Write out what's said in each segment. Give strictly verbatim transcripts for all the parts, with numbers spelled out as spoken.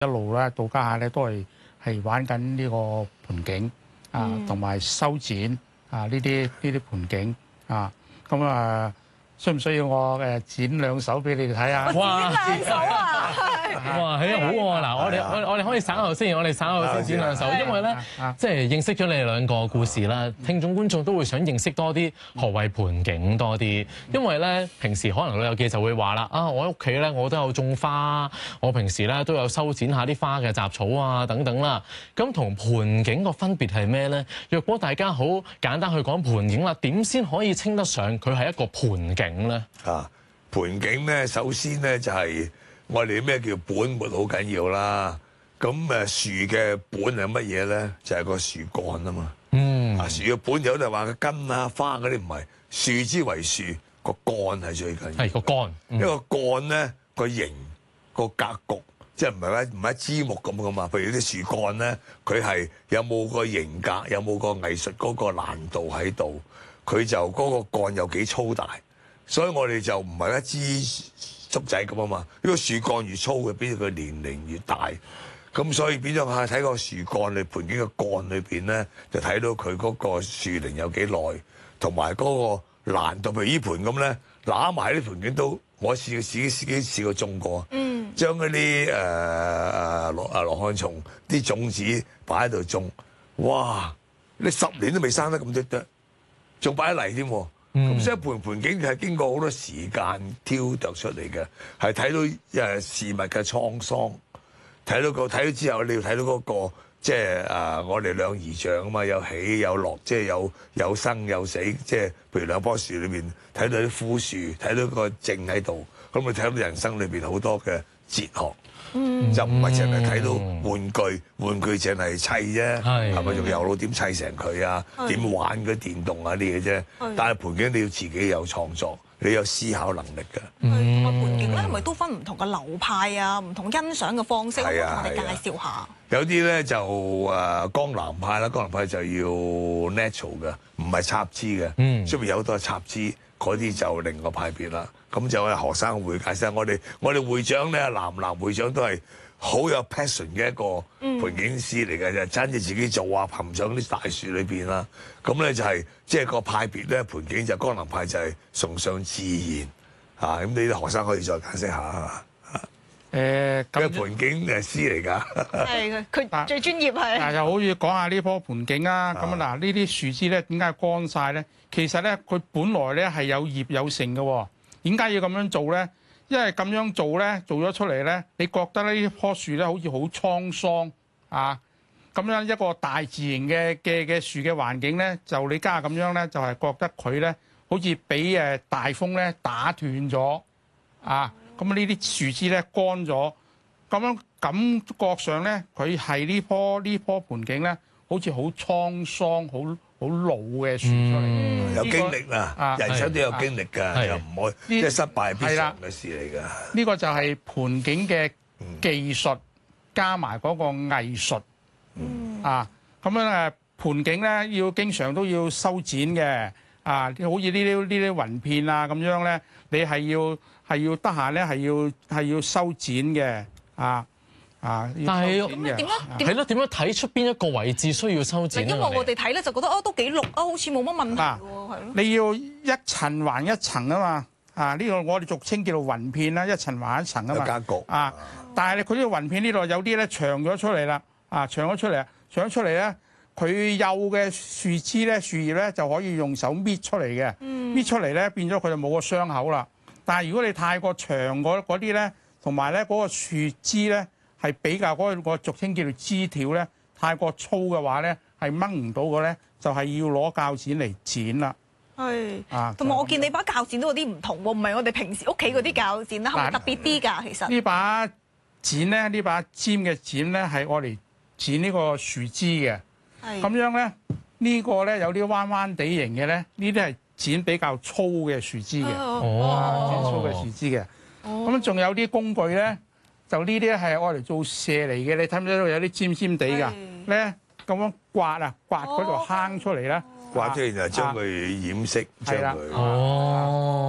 一路咧到家下咧都係係玩緊呢個盆景啊，同埋修剪啊呢啲呢啲盆景啊，咁啊需唔需要我誒剪兩手俾你哋睇下？ 哇！ 兩手啊！ 哇，係啊，好喎！嗱，我哋我我哋可以稍後先，我哋稍後先剪兩手，因為咧，即係認識咗你哋兩個故事啦，聽眾觀眾都會想認識多啲何謂盆景多啲，因為咧平時可能老友記就會話啦，啊，我喺屋企咧我都有種花，我平時咧都有修剪下啲花嘅雜草啊等等啦。咁同盆景個分別係咩咧？若果大家好簡單去講盆景啦，點先可以稱得上佢係一個盆景咧？ 啊，盆景咧，首先咧就係、是。我哋咩叫本末好緊要啦？咁誒樹嘅本係乜嘢咧？就係、是、個樹幹啊嘛。嗯。啊樹嘅本有就話個根啊花嗰啲唔係，樹之為樹，個幹係最緊要。係個幹。因為個幹咧個形個格局，即係唔係一唔係一枝木咁噶嘛？譬如啲樹幹咧，佢係有冇個形格，有冇個藝術嗰個難度喺度，佢就嗰個幹有幾粗大，所以我哋就唔係一枝竹仔咁啊嘛，呢個樹幹越粗嘅，變咗佢年齡越大，咁所以變咗係睇個樹幹裏盆景嘅幹裏邊咧，就睇到佢嗰個樹齡有幾耐，同埋嗰個難度。譬如呢盆咁咧，揦埋啲盆景都，我試過自己自己試過種過，嗯，將嗰啲誒誒羅誒羅漢松啲種子擺喺度種，哇！你十年都未生得咁多得，仲擺喺泥添喎。咁所以盆盆景係經過好多時間挑琢出嚟嘅，係睇到誒事物嘅滄桑，睇到個睇到之後，你要睇到嗰個即係誒我哋兩儀象啊嘛，有起有落，即係有有生有死，即係譬如兩棵樹裏邊睇到啲枯樹，睇到個靜喺度，咁你睇到人生裏邊好多嘅哲學。嗯，就唔係淨係睇到玩具，玩具淨係砌啫，係咪仲有腦點砌成佢啊？點玩嗰電動啊啲嘢啫。但係盆景你要自己有創作，你有思考能力㗎。 同埋盆景咧，係咪都分唔同嘅流派啊？唔同欣賞嘅方式，可唔可以同我哋介紹下？ 有啲咧就誒江南派啦，江南派就要 natural 嘅，唔係插枝嘅。嗯，出面有好多插枝，嗰啲就另個派別啦。咁就係何生會解釋，我哋我哋會長咧，南南會長都係好有 passion 嘅一個盆景師嚟嘅，就真係自己做啊，含上啲大樹裏邊啦。咁咧就係即係個派別咧，盆景就江南派就係崇尚自然嚇。咁呢啲何生可以再解釋下啊？誒，咁盆景誒師嚟㗎， 係佢最專業係。 嗱，就好似講下呢棵盆景啊。咁啊嗱，呢啲樹枝咧點解乾晒咧？其實咧佢本來咧係有葉有成嘅喎。點解要咁樣做咧？因為咁樣做咧，做咗出嚟咧，你覺得呢棵樹咧好似好滄桑啊！咁樣一個大自然嘅嘅嘅樹嘅環境咧，就你家下咁樣咧，就係覺得佢咧好似俾誒大風咧打斷咗啊！咁呢啲樹枝咧乾咗，咁樣感覺上咧，佢係呢棵呢棵盆景咧，好似好滄桑、好好老嘅樹出嚟。 嗯，有經歷啦，人生都有經歷㗎，又唔可以即係失敗必然嘅事嚟㗎。 呢個就係盆景嘅技術加埋嗰個藝術。嗯啊，咁樣誒盆景咧要經常都要修剪嘅。啊，好似呢啲呢啲雲片啊咁樣咧，你係要係要得閒咧係要係要修剪嘅。啊啊！ 但係咁點樣？ 係咯，點樣睇出邊一個位置需要修剪？ 因為我哋睇咧就覺得哦都幾綠啊，好似冇乜問題喎，係咯。 你要一層還一層啊嘛！啊，呢個我哋俗稱叫做雲片啦，一層還一層啊嘛。 格局啊！但係佢呢個雲片呢度有啲咧長咗出嚟啦，啊長咗出嚟，長咗出嚟咧，佢幼嘅樹枝咧、樹葉咧就可以用手搣出嚟嘅，搣出嚟咧變咗佢就冇個傷口啦。但係如果你太過長嗰嗰啲咧，同埋咧嗰個樹枝咧，係比較嗰個俗稱叫做枝條咧，太過粗嘅話咧，係掹唔到嘅咧，就係要攞鉸剪嚟剪啦。 係啊， 同埋我見你把鉸剪都有啲唔同喎，唔係我哋平時屋企嗰啲鉸剪啦，係咪特別啲㗎？其實呢把剪咧，呢把尖嘅剪咧係愛嚟剪呢個樹枝嘅。係咁樣咧，呢個咧有啲彎彎地形嘅咧，呢啲係剪比較粗嘅樹枝嘅。哦，剪粗嘅樹枝嘅。咁仲有啲工具咧。就呢啲係愛嚟做射嚟嘅，你睇唔睇到有啲尖尖地㗎？咧咁樣刮啊，刮嗰條坑出嚟啦， 刮出嚟就將佢掩飾，將佢哦，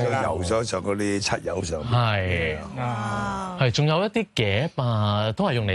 油咗上嗰啲漆油上面。 係啊， 係，仲有一啲夾啊，都係用嚟